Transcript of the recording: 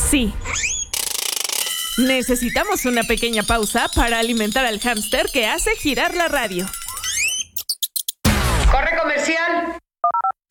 Sí. Necesitamos una pequeña pausa para alimentar al hámster que hace girar la radio.